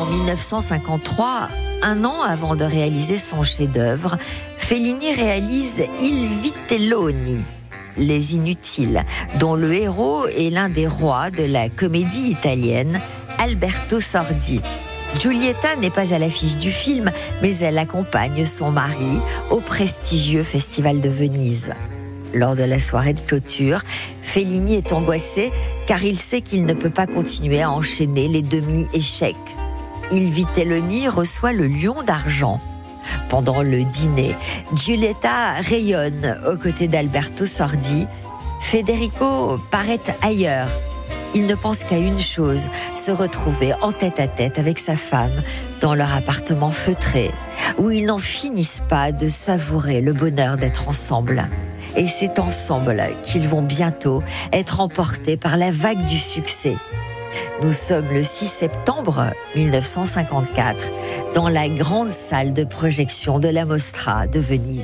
En 1953, un an avant de réaliser son chef-d'œuvre, Fellini réalise Il Vitelloni, Les Inutiles, dont le héros est l'un des rois de la comédie italienne, Alberto Sordi. Giulietta n'est pas à l'affiche du film, mais elle accompagne son mari au prestigieux Festival de Venise. Lors de la soirée de clôture, Fellini est angoissé car il sait qu'il ne peut pas continuer à enchaîner les demi-échecs. Il Vitelloni reçoit le Lion d'argent. Pendant le dîner, Giulietta rayonne aux côtés d'Alberto Sordi. Federico paraît ailleurs. Il ne pense qu'à une chose, se retrouver en tête-à-tête avec sa femme dans leur appartement feutré, où ils n'en finissent pas de savourer le bonheur d'être ensemble. Et c'est ensemble qu'ils vont bientôt être emportés par la vague du succès. Nous sommes le 6 septembre 1954 dans la grande salle de projection de la Mostra de Venise.